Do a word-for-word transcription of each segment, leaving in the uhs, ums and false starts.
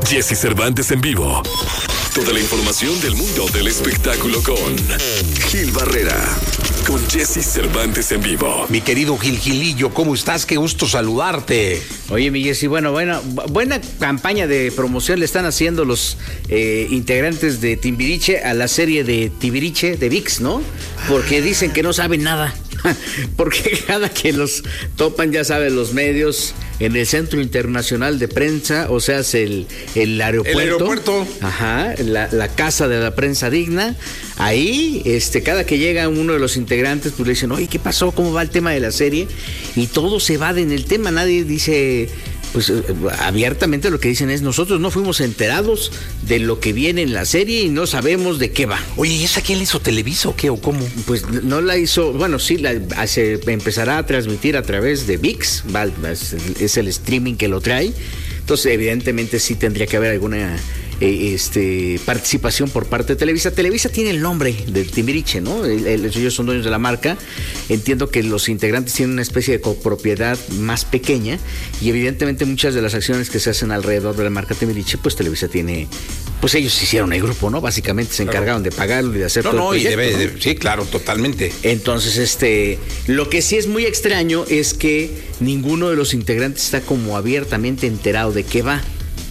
Jesse Cervantes en vivo. Toda la información del mundo del espectáculo con Gil Barrera. Con Jesse Cervantes en vivo. Mi querido Gil Gilillo, ¿cómo estás? Qué gusto saludarte. Oye, mi Jesse, bueno, bueno, buena campaña de promoción le están haciendo los eh, integrantes de Timbiriche a la serie de Timbiriche de ViX, ¿no? Porque dicen que no saben nada. Porque cada que los topan, ya saben, los medios en el Centro Internacional de Prensa, o sea, es el, el aeropuerto. El aeropuerto. Ajá, la, la casa de la prensa digna. Ahí, este, cada que llega uno de los integrantes, pues le dicen, oye, ¿qué pasó? ¿Cómo va el tema de la serie? Y todos se evaden el tema, nadie dice... Pues abiertamente lo que dicen es, nosotros no fuimos enterados de lo que viene en la serie y no sabemos de qué va. Oye, ¿y esa quién la hizo? ¿Televisa o qué o cómo? Pues no la hizo, bueno, sí, la, se empezará a transmitir a través de ViX, ¿vale? es, es el streaming que lo trae. Entonces, evidentemente sí tendría que haber alguna eh, este, participación por parte de Televisa. Televisa tiene el nombre de Timbiriche, ¿no? El, el, ellos son dueños de la marca. Entiendo que los integrantes tienen una especie de copropiedad más pequeña y evidentemente muchas de las acciones que se hacen alrededor de la marca Timbiriche, pues Televisa tiene... Pues ellos hicieron el grupo, ¿no? Básicamente se encargaron claro. de pagarlo y de hacer no, todo no, el proyecto, y debe, ¿no? de, sí, claro, totalmente. Entonces, este, lo que sí es muy extraño es que ninguno de los integrantes está como abiertamente enterado de qué va.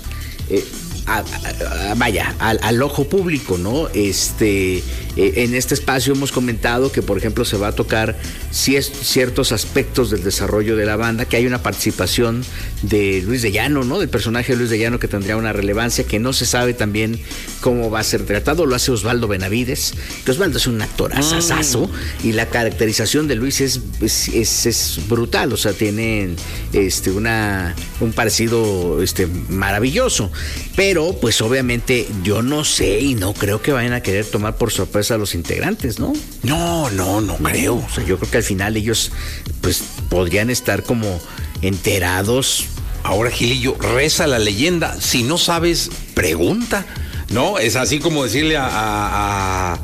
Eh, a, a, a, vaya, al, al ojo público, ¿no? Este, eh, en este espacio hemos comentado que, por ejemplo, se va a tocar si es, ciertos aspectos del desarrollo de la banda, que hay una participación de Luis de Llano, ¿no? Del personaje de Luis de Llano que tendría una relevancia que no se sabe también cómo va a ser tratado, lo hace Osvaldo Benavides, que Osvaldo es un actor asasazo mm. y la caracterización de Luis es, es, es, es brutal, o sea, tienen este, una, un parecido este, maravilloso, pero Pero, pues obviamente, yo no sé y no creo que vayan a querer tomar por sorpresa a los integrantes, ¿no? No, no, no creo. O sea, yo creo que al final ellos, pues, podrían estar como enterados. Ahora, Gilillo, reza la leyenda. Si no sabes, pregunta. ¿No? Es así como decirle a... a, a...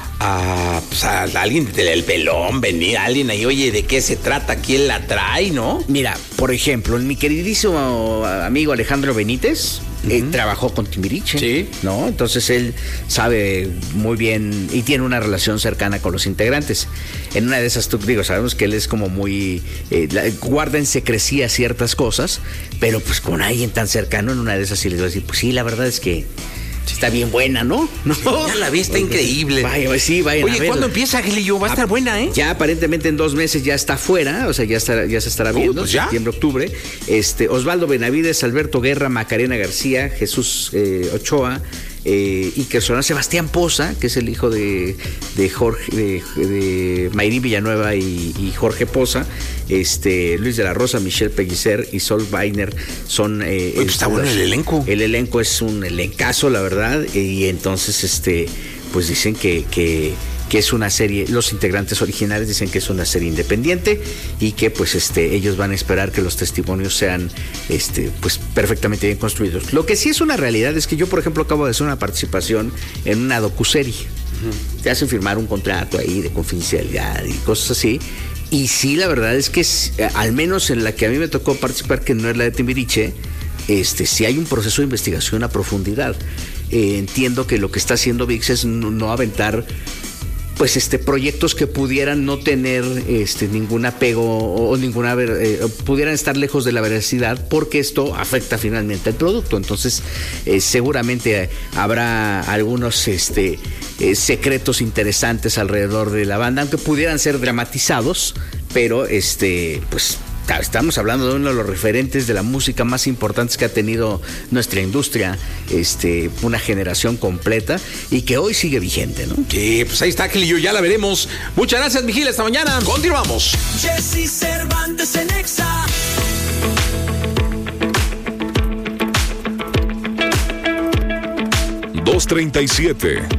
A, pues a alguien del pelón, venir a alguien ahí, oye, ¿de qué se trata? ¿Quién la trae, no? Mira, por ejemplo, mi queridísimo amigo Alejandro Benítez uh-huh. eh, trabajó con Timbiriche, sí, ¿no? Entonces él sabe muy bien y tiene una relación cercana con los integrantes. En una de esas, tú digo, sabemos que él es como muy eh, la, guarda en secrecía ciertas cosas, pero pues con alguien tan cercano, en una de esas sí les va a decir, pues sí, la verdad es que está bien buena, ¿no? ¿No? Sí, ya la vi, está increíble. Vaya, sí, vayan Oye, a verla. ¿cuándo empieza, Gilillo? Va a estar buena, ¿eh? Ya aparentemente en dos meses ya está fuera, o sea, ya está, ya se estará viendo, uh, pues septiembre, octubre. Este, Osvaldo Benavides, Alberto Guerra, Macarena García, Jesús eh, Ochoa, eh, y que sonó Sebastián Poza, que es el hijo de, de Jorge, de, de Mayrín Villanueva y, y Jorge Poza, este, Luis de la Rosa, Michelle Pellicer y Sol Weiner son. Eh, Oye, pues está bueno el elenco. El elenco es un elencazo, la verdad, y entonces, este, pues dicen que, que que es una serie, los integrantes originales dicen que es una serie independiente y que pues este ellos van a esperar que los testimonios sean este pues perfectamente bien construidos. Lo que sí es una realidad es que yo, por ejemplo, acabo de hacer una participación en una docuserie. Uh-huh. Te hacen firmar un contrato ahí de confidencialidad y cosas así. Y sí, la verdad es que al menos en la que a mí me tocó participar, que no es la de Timbiriche, este sí hay un proceso de investigación a profundidad. Eh, entiendo que lo que está haciendo ViX es no, no aventar pues este proyectos que pudieran no tener este ningún apego o, o ninguna eh, pudieran estar lejos de la veracidad, porque esto afecta finalmente al producto. Entonces eh, seguramente habrá algunos este eh, secretos interesantes alrededor de la banda, aunque pudieran ser dramatizados, pero este pues estamos hablando de uno de los referentes de la música más importantes que ha tenido nuestra industria, este, una generación completa y que hoy sigue vigente, ¿no? Sí, pues ahí está, Gilillo, ya la veremos. Muchas gracias, Miguel, hasta mañana. Continuamos. Jesse Cervantes en Exa. dos treinta y siete